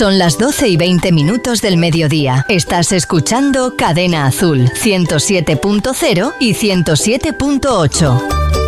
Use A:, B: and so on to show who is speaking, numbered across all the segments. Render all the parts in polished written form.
A: Son las 12:20 del mediodía. Estás escuchando Cadena Azul, 107.0 y 107.8.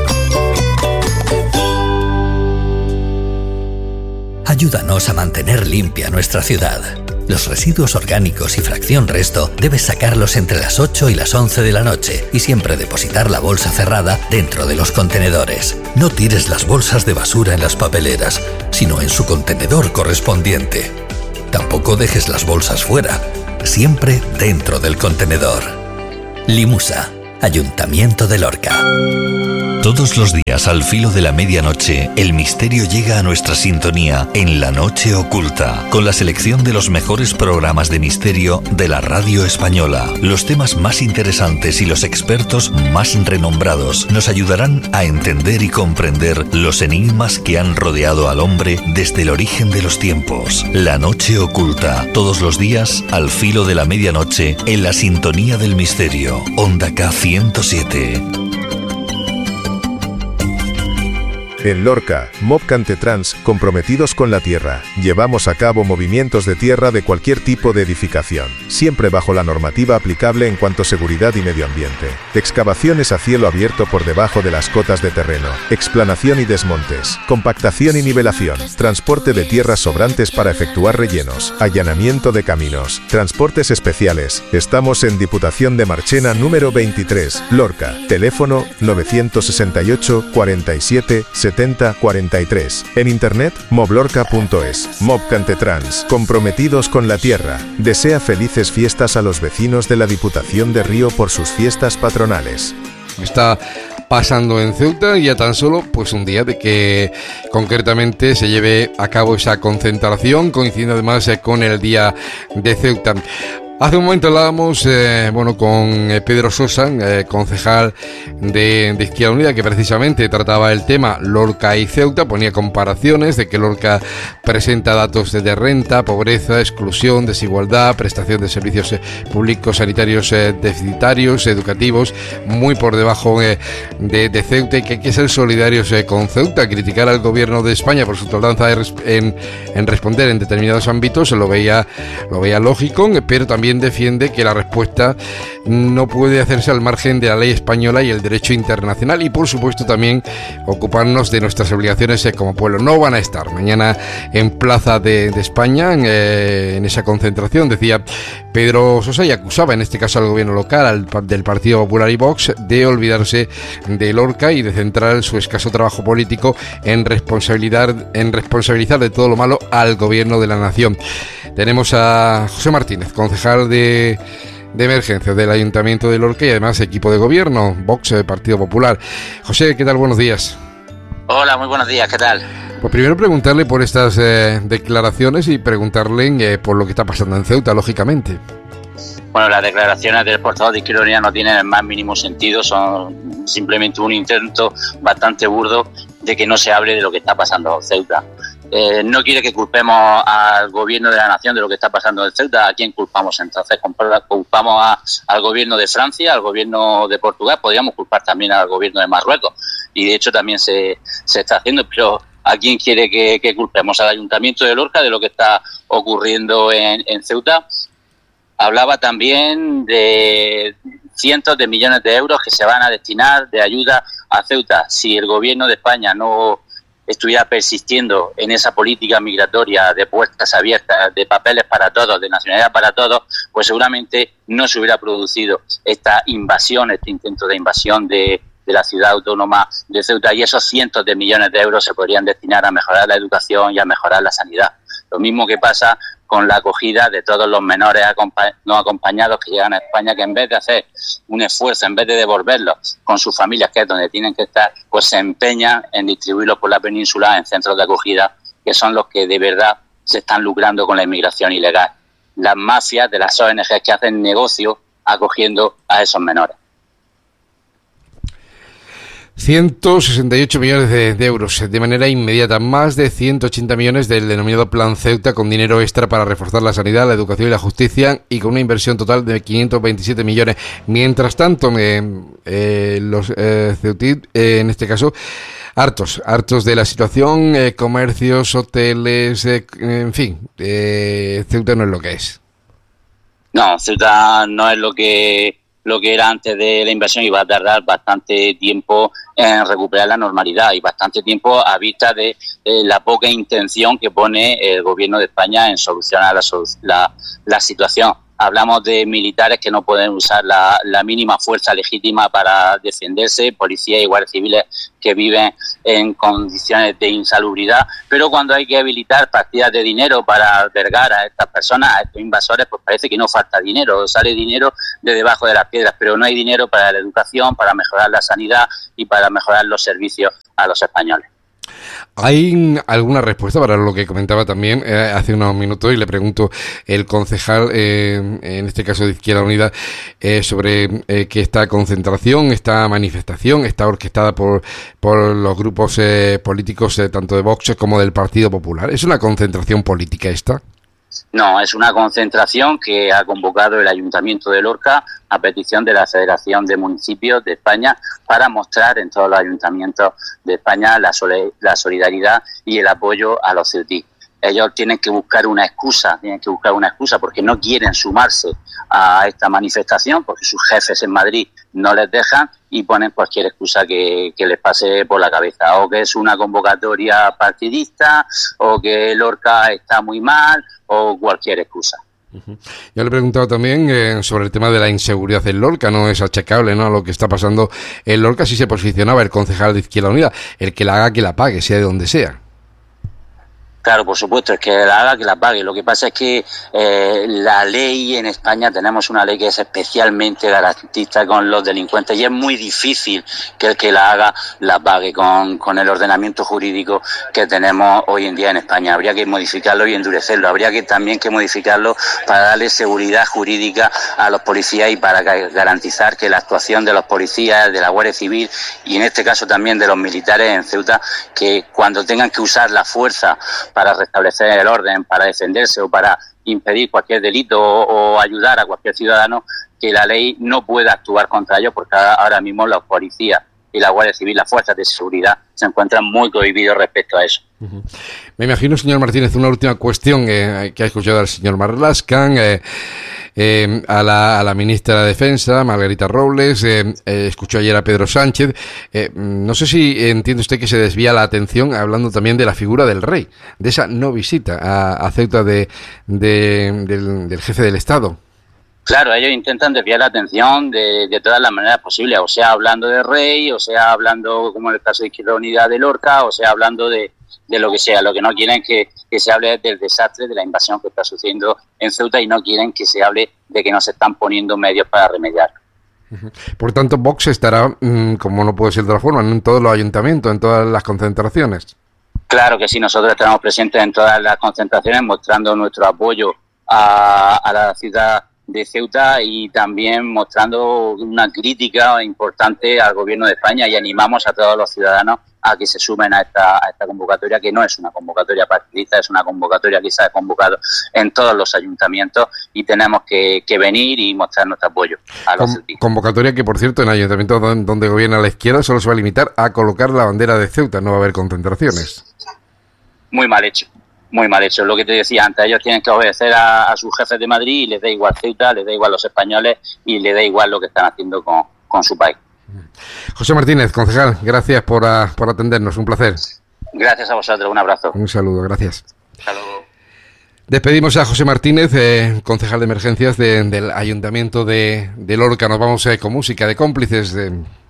B: Ayúdanos a mantener limpia nuestra ciudad. Los residuos orgánicos y fracción resto debes sacarlos entre las 8 y las 11 de la noche y siempre depositar la bolsa cerrada dentro de los contenedores. No tires las bolsas de basura en las papeleras, sino en su contenedor correspondiente. Tampoco dejes las bolsas fuera, siempre dentro del contenedor. Limusa, Ayuntamiento de Lorca. Todos los días al filo de la medianoche, el misterio llega a nuestra sintonía en La Noche Oculta, con la selección de los mejores programas de misterio de la radio española. Los temas más interesantes y los expertos más renombrados nos ayudarán a entender y comprender los enigmas que han rodeado al hombre desde el origen de los tiempos. La Noche Oculta, todos los días al filo de la medianoche, en la sintonía del misterio. Onda K 107.
C: En Lorca, MOB Cantetrans, comprometidos con la tierra. Llevamos a cabo movimientos de tierra de cualquier tipo de edificación, siempre bajo la normativa aplicable en cuanto a seguridad y medio ambiente. Excavaciones a cielo abierto por debajo de las cotas de terreno, explanación y desmontes, compactación y nivelación, transporte de tierras sobrantes para efectuar rellenos, allanamiento de caminos, transportes especiales. Estamos en Diputación de Marchena número 23, Lorca. Teléfono 968 47 70 43. En internet, moblorca.es. MOB Cantetrans, comprometidos con la tierra. Desea felices fiestas a los vecinos de la Diputación de Río por sus fiestas patronales.
D: Está pasando en Ceuta y ya tan solo pues un día de que concretamente se lleve a cabo esa concentración, coincidiendo además con el Día de Ceuta. Hace un momento hablábamos con Pedro Sosa, concejal de Izquierda Unida, que precisamente trataba el tema Lorca y Ceuta, ponía comparaciones de que Lorca presenta datos de renta, pobreza, exclusión, desigualdad, prestación de servicios públicos sanitarios deficitarios, educativos, muy por debajo de Ceuta, y que hay que ser solidarios con Ceuta. Criticar al gobierno de España por su tardanza en responder en determinados ámbitos lo veía lógico, pero también defiende que la respuesta no puede hacerse al margen de la ley española y el derecho internacional, y por supuesto también ocuparnos de nuestras obligaciones como pueblo. No van a estar mañana en Plaza de España en esa concentración, decía Pedro Sosa, y acusaba en este caso al gobierno local, del Partido Popular y Vox, de olvidarse de Lorca y de centrar su escaso trabajo político en responsabilizar de todo lo malo al gobierno de la nación. Tenemos a José Martínez, concejal de emergencia del Ayuntamiento de Lorca y además equipo de gobierno, Vox, Partido Popular. José, ¿qué tal? Buenos días.
E: Hola, muy buenos días, ¿qué tal?
D: Pues primero preguntarle por estas declaraciones y preguntarle por lo que está pasando en Ceuta, lógicamente.
E: Bueno, las declaraciones del portavoz de Izquierda Unida no tienen el más mínimo sentido, son simplemente un intento bastante burdo de que no se hable de lo que está pasando en Ceuta. No quiere que culpemos al gobierno de la nación de lo que está pasando en Ceuta. ¿A quién culpamos entonces? ¿Culpamos al gobierno de Francia, al gobierno de Portugal? Podríamos culpar también al gobierno de Marruecos, y de hecho también se está haciendo, pero ¿a quién quiere que culpemos? ¿Al Ayuntamiento de Lorca de lo que está ocurriendo en Ceuta? Hablaba también de cientos de millones de euros que se van a destinar de ayuda a Ceuta. Si el gobierno de España no estuviera persistiendo en esa política migratoria de puertas abiertas, de papeles para todos, de nacionalidad para todos, pues seguramente no se hubiera producido esta invasión, este intento de invasión de la ciudad autónoma de Ceuta, y esos cientos de millones de euros se podrían destinar a mejorar la educación y a mejorar la sanidad. Lo mismo que pasa con la acogida de todos los menores no acompañados que llegan a España, que en vez de hacer un esfuerzo, en vez de devolverlos con sus familias, que es donde tienen que estar, pues se empeñan en distribuirlos por la península en centros de acogida, que son los que de verdad se están lucrando con la inmigración ilegal. Las mafias de las ONG que hacen negocio acogiendo a esos menores.
D: 168 millones de euros de manera inmediata, más de 180 millones del denominado Plan Ceuta, con dinero extra para reforzar la sanidad, la educación y la justicia, y con una inversión total de 527 millones. Mientras tanto, los ceutíes, en este caso, hartos de la situación, comercios, hoteles, en fin, Ceuta no es lo que es.
E: No, Ceuta no es lo que era antes de la invasión, y va a tardar bastante tiempo en recuperar la normalidad, y bastante tiempo a vista de la poca intención que pone el gobierno de España en solucionar la situación. Hablamos de militares que no pueden usar la mínima fuerza legítima para defenderse, policías y guardias civiles que viven en condiciones de insalubridad, pero cuando hay que habilitar partidas de dinero para albergar a estas personas, a estos invasores, pues parece que no falta dinero, sale dinero de debajo de las piedras, pero no hay dinero para la educación, para mejorar la sanidad y para mejorar los servicios a los españoles.
D: ¿Hay alguna respuesta para lo que comentaba también hace unos minutos, y le pregunto el concejal, en este caso de Izquierda Unida, sobre que esta concentración, esta manifestación está orquestada por los grupos políticos tanto de Vox como del Partido Popular? ¿Es una concentración política esta?
E: No, es una concentración que ha convocado el Ayuntamiento de Lorca a petición de la Federación de Municipios de España, para mostrar en todos los ayuntamientos de España la solidaridad y el apoyo a los ceutíes. Ellos tienen que buscar una excusa porque no quieren sumarse a esta manifestación, porque sus jefes en Madrid no les dejan, y ponen cualquier excusa que les pase por la cabeza, o que es una convocatoria partidista, o que Lorca está muy mal, o cualquier excusa.
D: Yo le he preguntado también sobre el tema de la inseguridad en Lorca. No es achacable, ¿no?, a lo que está pasando en Lorca. Si se posicionaba el concejal de Izquierda Unida: el que la haga, que la pague, sea de donde sea.
E: Claro, por supuesto, es que la haga, que la pague. Lo que pasa es que la ley en España, tenemos una ley que es especialmente garantista con los delincuentes, y es muy difícil que el que la haga la pague con el ordenamiento jurídico que tenemos hoy en día en España. Habría que modificarlo y endurecerlo. Habría que también modificarlo para darle seguridad jurídica a los policías, y para garantizar que la actuación de los policías, de la Guardia Civil, y en este caso también de los militares en Ceuta, que cuando tengan que usar la fuerza para restablecer el orden, para defenderse o para impedir cualquier delito o ayudar a cualquier ciudadano, que la ley no pueda actuar contra ellos, porque ahora mismo los policías y la Guardia Civil, las fuerzas de seguridad, se encuentran muy cohibidos respecto a eso.
D: Me imagino, señor Martínez, una última cuestión que ha escuchado al señor Marlaska, a la ministra de Defensa, Margarita Robles, escuchó ayer a Pedro Sánchez. No sé si entiende usted que se desvía la atención hablando también de la figura del rey, de esa no visita a Ceuta del jefe del Estado.
E: Claro, ellos intentan desviar la atención de todas las maneras posibles, o sea hablando de rey, o sea hablando, como en el caso de Izquierda Unida, de Lorca, o sea hablando de lo que sea. Lo que no quieren es que se hable del desastre, de la invasión que está sucediendo en Ceuta, y no quieren que se hable de que no se están poniendo medios para remediarlo.
D: Por tanto, Vox estará, como no puede ser de otra forma, en todos los ayuntamientos, en todas las concentraciones.
E: Claro que sí, nosotros estaremos presentes en todas las concentraciones, mostrando nuestro apoyo a la ciudad de Ceuta, y también mostrando una crítica importante al gobierno de España, y animamos a todos los ciudadanos a que se sumen a esta convocatoria, que no es una convocatoria partidista, es una convocatoria que se ha convocado en todos los ayuntamientos, y tenemos que venir y mostrar nuestro apoyo a los ceutíes.
D: Convocatoria que, por cierto, en ayuntamientos donde gobierna la izquierda solo se va a limitar a colocar la bandera de Ceuta, no va a haber concentraciones. Muy mal hecho.
E: Muy mal hecho, lo que te decía antes. Ellos tienen que obedecer a sus jefes de Madrid, y les da igual Ceuta, les da igual los españoles, y les da igual lo que están haciendo con su país.
D: José Martínez, concejal, gracias por atendernos, un placer.
E: Gracias a vosotros, un abrazo.
D: Un saludo, gracias.
E: Hasta luego.
D: Despedimos a José Martínez, concejal de emergencias del Ayuntamiento de Lorca. Nos vamos con música de Cómplices.